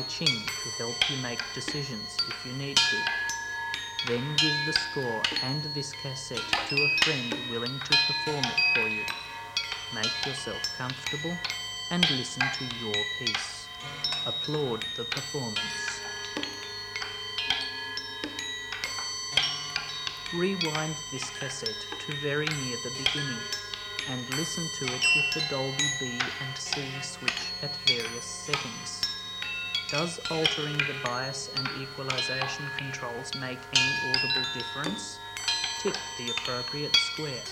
chin to help you make decisions if you need to. Then give the score and this cassette to a friend willing to perform it for you. Make yourself comfortable and listen to your piece. Applaud the performance. Rewind this cassette to very near the beginning and listen to it with the Dolby B and C switch at various settings. Does altering the bias and equalization controls make any audible difference? Tick the appropriate square.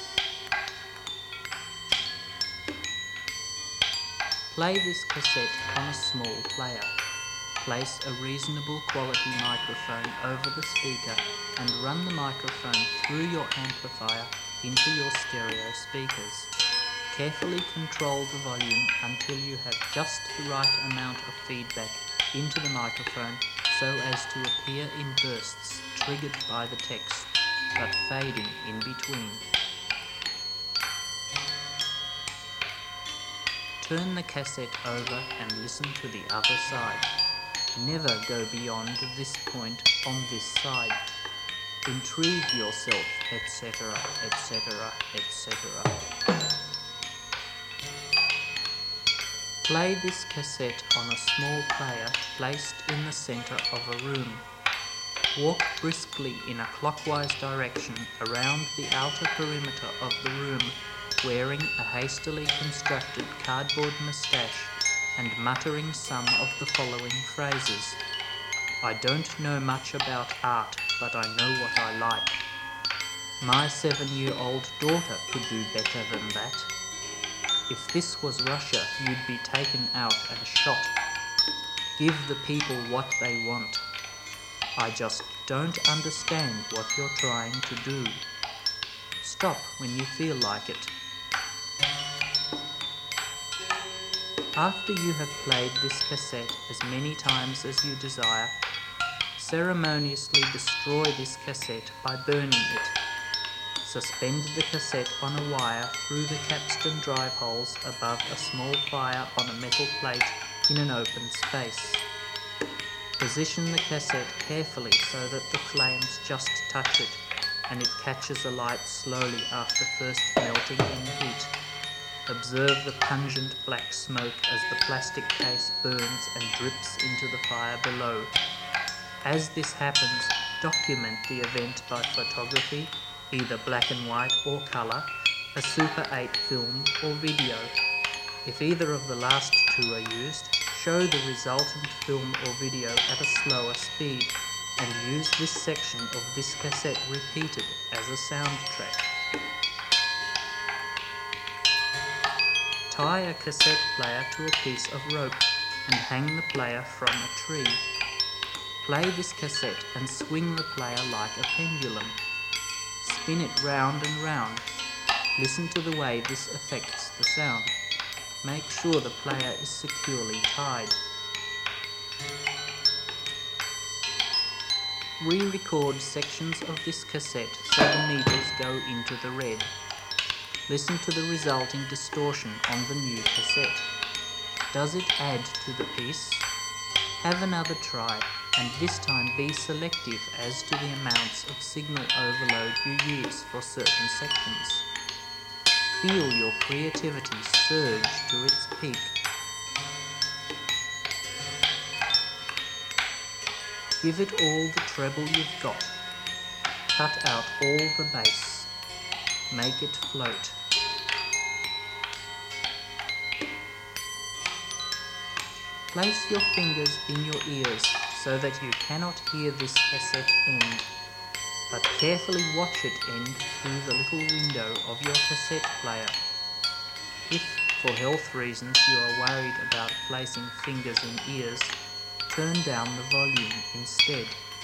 Play this cassette on a small player. Place a reasonable quality microphone over the speaker and run the microphone through your amplifier into your stereo speakers. Carefully control the volume until you have just the right amount of feedback into the microphone so as to appear in bursts triggered by the text, but fading in between. Turn the cassette over and listen to the other side. Never go beyond this point on this side. Intrigue yourself, etc., etc., etc. Play this cassette on a small player placed in the center of a room. Walk briskly in a clockwise direction around the outer perimeter of the room, wearing a hastily constructed cardboard moustache and muttering some of the following phrases. I don't know much about art, but I know what I like. My 7-year-old daughter could do better than that. If this was Russia, you'd be taken out and shot. Give the people what they want. I just don't understand what you're trying to do. Stop when you feel like it. After you have played this cassette as many times as you desire, ceremoniously destroy this cassette by burning it. Suspend the cassette on a wire through the capstan drive holes above a small fire on a metal plate in an open space. Position the cassette carefully so that the flames just touch it and it catches alight slowly after first melting in heat. Observe the pungent black smoke as the plastic case burns and drips into the fire below. As this happens, document the event by photography, either black and white or colour, a Super 8 film or video. If either of the last two are used, show the resultant film or video at a slower speed and use this section of this cassette repeated as a soundtrack. Tie a cassette player to a piece of rope and hang the player from a tree. Play this cassette and swing the player like a pendulum. Spin it round and round. Listen to the way this affects the sound. Make sure the player is securely tied. Re-record sections of this cassette so the meters go into the red. Listen to the resulting distortion on the new cassette. Does it add to the piece? Have another try, and this time be selective as to the amounts of signal overload you use for certain sections. Feel your creativity surge to its peak. Give it all the treble you've got. Cut out all the bass. Make it float. Place your fingers in your ears so that you cannot hear this cassette end, but carefully watch it end through the little window of your cassette player. If, for health reasons, you are worried about placing fingers in ears, turn down the volume instead.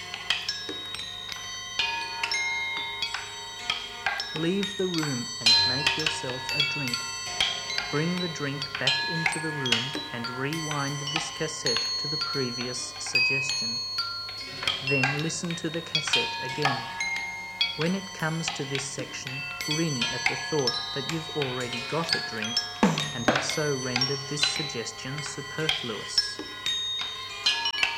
Leave the room and make yourself a drink. Bring the drink back into the room and rewind this cassette to the previous suggestion. Then listen to the cassette again. When it comes to this section, grin at the thought that you've already got a drink and have so rendered this suggestion superfluous.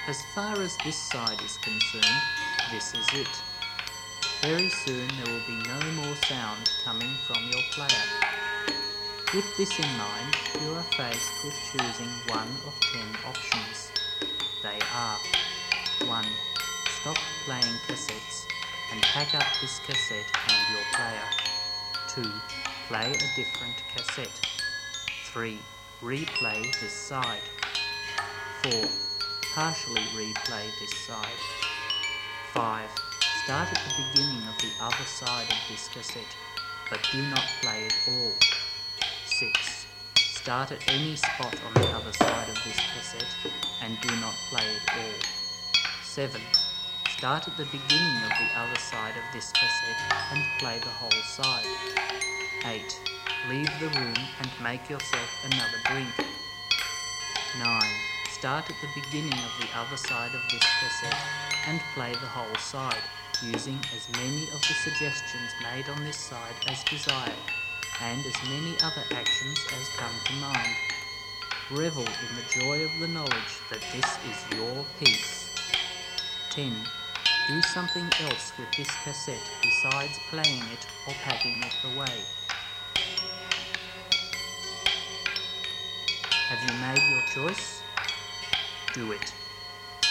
As far as this side is concerned, this is it. Very soon there will be no more sound coming from your player. With this in mind, you are faced with choosing one of 10 options. They are: 1. Stop playing cassettes and pack up this cassette and your player. 2. Play a different cassette. 3. Replay this side. 4. Partially replay this side. 5. Start at the beginning of the other side of this cassette, but do not play it all. 6. Start at any spot on the other side of this cassette and do not play it all. 7. Start at the beginning of the other side of this cassette and play the whole side. 8. Leave the room and make yourself another drink. 9. Start at the beginning of the other side of this cassette and play the whole side, using as many of the suggestions made on this side as desired, and as many other actions as come to mind. Revel in the joy of the knowledge that this is your piece. 10. Do something else with this cassette besides playing it or packing it away. Have you made your choice? Do it.